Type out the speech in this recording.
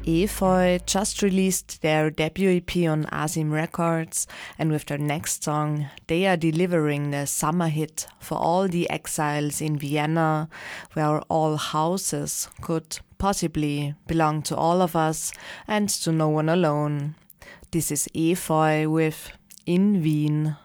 Efeu just released their debut EP on Asim Records, and with their next song, they are delivering the summer hit for all the exiles in Vienna, where all houses could possibly belong to all of us and to no one alone. This is Efeu with In Wien.